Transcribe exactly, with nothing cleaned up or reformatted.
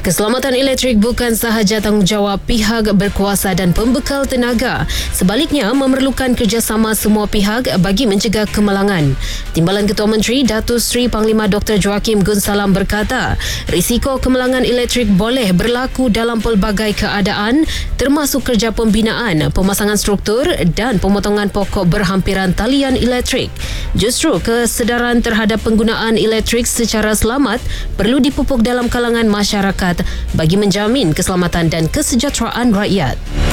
Keselamatan elektrik bukan sahaja tanggungjawab pihak berkuasa dan pembekal tenaga. Sebaliknya, memerlukan kerjasama semua pihak bagi mencegah kemalangan. Timbalan Ketua Menteri Datuk Seri Panglima Doktor Joaquim Gunsalam berkata, risiko kemalangan elektrik boleh berlaku dalam pelbagai keadaan termasuk kerja pembinaan, pemasangan struktur dan pemotongan pokok berhampiran talian elektrik. Justru kesedaran terhadap penggunaan elektrik secara selamat perlu dipupuk dalam kalangan masyarakat bagi menjamin keselamatan dan kesejahteraan rakyat.